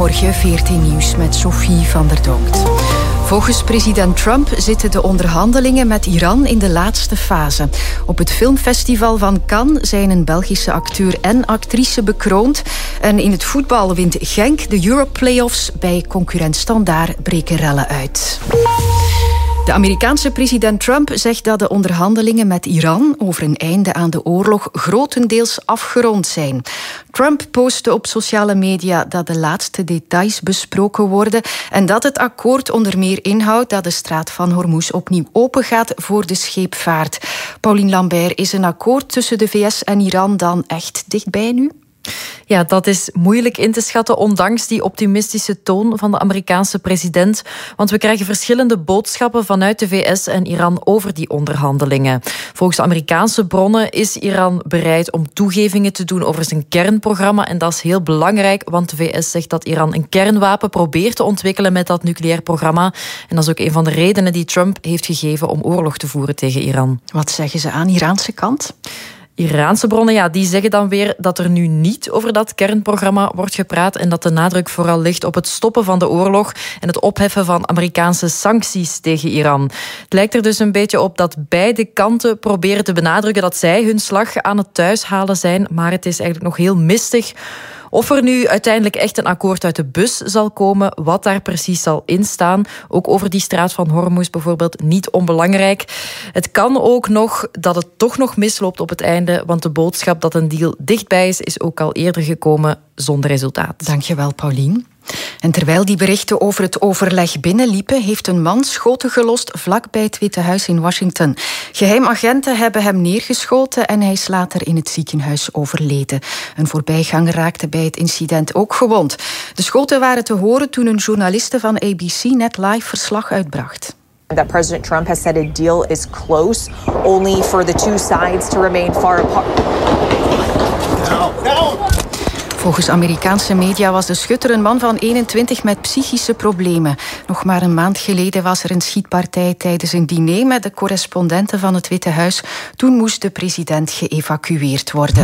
Goedemorgen, 14 Nieuws met Sophie van der Donkt. Volgens president Trump zitten de onderhandelingen met Iran in de laatste fase. Op het filmfestival van Cannes zijn een Belgische acteur en actrice bekroond. En in het voetbal wint Genk de Europe Playoffs. Bij concurrent Standaard breken rellen uit. De Amerikaanse president Trump zegt dat de onderhandelingen met Iran over een einde aan de oorlog grotendeels afgerond zijn. Trump postte op sociale media dat de laatste details besproken worden en dat het akkoord onder meer inhoudt dat de straat van Hormuz opnieuw opengaat voor de scheepvaart. Pauline Lambert, is een akkoord tussen de VS en Iran dan echt dichtbij nu? Ja, dat is moeilijk in te schatten, ondanks die optimistische toon van de Amerikaanse president. Want we krijgen verschillende boodschappen vanuit de VS en Iran over die onderhandelingen. Volgens Amerikaanse bronnen is Iran bereid om toegevingen te doen over zijn kernprogramma. En dat is heel belangrijk, want de VS zegt dat Iran een kernwapen probeert te ontwikkelen met dat nucleair programma. En dat is ook een van de redenen die Trump heeft gegeven om oorlog te voeren tegen Iran. Wat zeggen ze aan de Iraanse kant? Iraanse bronnen die zeggen dan weer dat er nu niet over dat kernprogramma wordt gepraat en dat de nadruk vooral ligt op het stoppen van de oorlog en het opheffen van Amerikaanse sancties tegen Iran. Het lijkt er dus een beetje op dat beide kanten proberen te benadrukken dat zij hun slag aan het thuishalen zijn, maar het is eigenlijk nog heel mistig. Of er nu uiteindelijk echt een akkoord uit de bus zal komen, wat daar precies zal instaan, ook over die straat van Hormuz bijvoorbeeld, niet onbelangrijk. Het kan ook nog dat het toch nog misloopt op het einde, want de boodschap dat een deal dichtbij is ook al eerder gekomen zonder resultaat. Dankjewel, Pauline. En terwijl die berichten over het overleg binnenliepen, heeft een man schoten gelost vlak bij het Witte Huis in Washington. Geheimagenten hebben hem neergeschoten en hij is later in het ziekenhuis overleden. Een voorbijganger raakte bij het incident ook gewond. De schoten waren te horen toen een journaliste van ABC net live verslag uitbracht. That President Trump has said a deal is close, only for the two sides to remain far apart. Volgens Amerikaanse media was de schutter een man van 21 met psychische problemen. Nog maar een maand geleden was er een schietpartij tijdens een diner met de correspondenten van het Witte Huis. Toen moest de president geëvacueerd worden.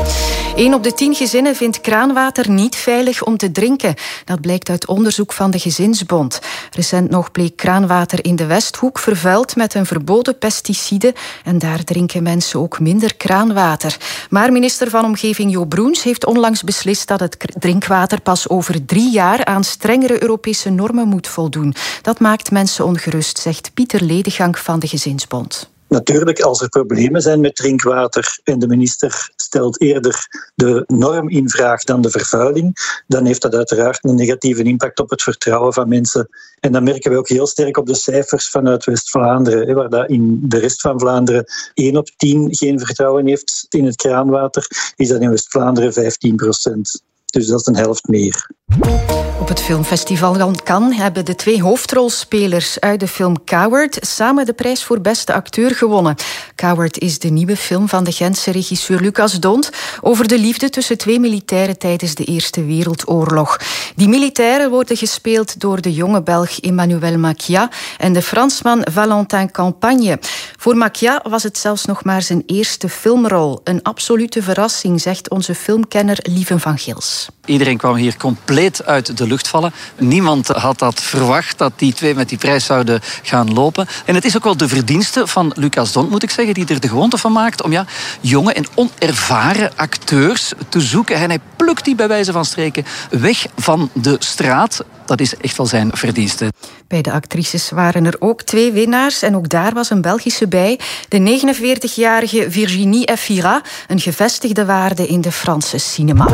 1 op de 10 gezinnen vindt kraanwater niet veilig om te drinken. Dat blijkt uit onderzoek van de Gezinsbond. Recent nog bleek kraanwater in de Westhoek vervuild met een verboden pesticide. En daar drinken mensen ook minder kraanwater. Maar minister van Omgeving Jo Broens heeft onlangs beslist dat het drinkwater pas over 3 jaar aan strengere Europese normen moet voldoen. Dat maakt mensen ongerust, zegt Pieter Ledegang van de Gezinsbond. Natuurlijk, als er problemen zijn met drinkwater en de minister stelt eerder de norm in vraag dan de vervuiling, dan heeft dat uiteraard een negatieve impact op het vertrouwen van mensen. En dat merken we ook heel sterk op de cijfers vanuit West-Vlaanderen, waar dat in de rest van Vlaanderen 1 op 10 geen vertrouwen heeft in het kraanwater, is dat in West-Vlaanderen 15%. Dus dat is een helft meer. Op het filmfestival van Cannes hebben de 2 hoofdrolspelers uit de film Coward samen de prijs voor beste acteur gewonnen. Coward is de nieuwe film van de Gentse regisseur Lucas D'Hondt over de liefde tussen 2 militairen tijdens de Eerste Wereldoorlog. Die militairen worden gespeeld door de jonge Belg Emmanuel Maquia en de Fransman Valentin Campagne. Voor Maquia was het zelfs nog maar zijn eerste filmrol. Een absolute verrassing, zegt onze filmkenner Lieven van Gils. Iedereen kwam hier compleet uit de lucht vallen. Niemand had dat verwacht, dat die 2 met die prijs zouden gaan lopen. En het is ook wel de verdienste van Lucas D'Hondt, moet ik zeggen, die er de gewoonte van maakt om jonge en onervaren acteurs te zoeken. En hij plukt die bij wijze van spreken weg van de straat. Dat is echt wel zijn verdienste. Bij de actrices waren er ook 2 winnaars en ook daar was een Belgische bij. De 49-jarige Virginie Efira, een gevestigde waarde in de Franse cinema.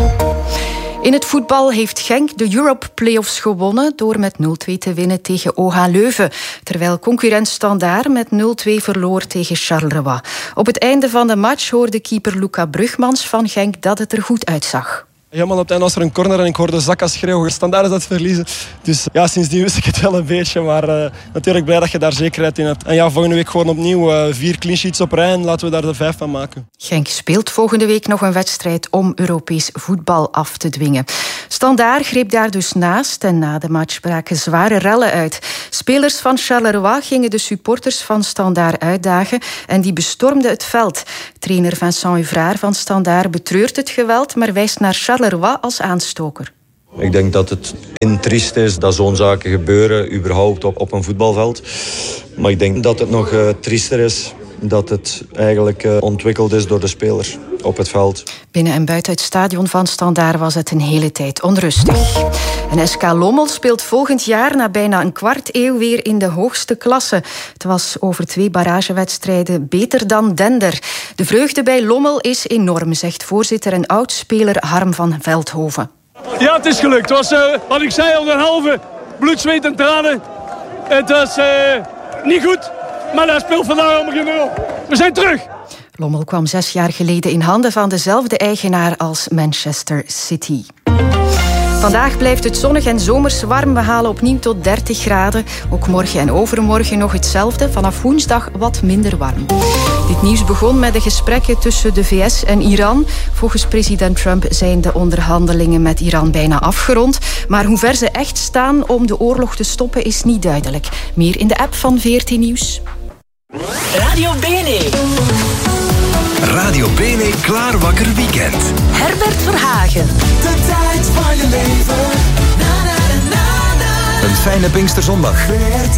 In het voetbal heeft Genk de Europe Playoffs gewonnen door met 0-2 te winnen tegen OH Leuven, terwijl concurrent Standaard met 0-2 verloor tegen Charleroi. Op het einde van de match hoorde keeper Luca Brugmans van Genk dat het er goed uitzag. Helemaal op het einde was er een corner en ik hoorde Zakka schreeuwen. Standaard is dat verliezen. Dus sindsdien wist ik het wel een beetje. Maar natuurlijk blij dat je daar zekerheid in hebt. En volgende week gewoon opnieuw 4 clean sheets op rij en laten we daar de 5 van maken. Genk speelt volgende week nog een wedstrijd om Europees voetbal af te dwingen. Standaard greep daar dus naast en na de match braken zware rellen uit. Spelers van Charleroi gingen de supporters van Standaard uitdagen en die bestormden het veld. Trainer Vincent Huvrard van Standaard betreurt het geweld, maar wijst naar Charleroi als aanstoker. Ik denk dat het triest is dat zo'n zaken gebeuren, überhaupt op een voetbalveld. Maar ik denk dat het nog triester is dat het eigenlijk ontwikkeld is door de spelers op het veld. Binnen en buiten het stadion van Standaard was het een hele tijd onrustig. En SK Lommel speelt volgend jaar na bijna een kwart eeuw weer in de hoogste klasse. Het was over 2 barragewedstrijden beter dan Dender. De vreugde bij Lommel is enorm, zegt voorzitter en oudspeler Harm van Veldhoven. Ja, het is gelukt. Het was, wat ik zei, onder een halve bloed, zweet en tranen. Het was niet goed, maar dat speelt vandaag allemaal geen rol. We zijn terug. Lommel kwam 6 jaar geleden in handen van dezelfde eigenaar als Manchester City. Vandaag blijft het zonnig en zomers warm. We halen opnieuw tot 30 graden. Ook morgen en overmorgen nog hetzelfde. Vanaf woensdag wat minder warm. Dit nieuws begon met de gesprekken tussen de VS en Iran. Volgens president Trump zijn de onderhandelingen met Iran bijna afgerond. Maar hoe ver ze echt staan om de oorlog te stoppen is niet duidelijk. Meer in de app van VRT Nieuws. Radio BNE. Radio BNE Klaar Wakker Weekend. Herbert Verhagen. De tijd van je leven. Een fijne Pinksterzondag.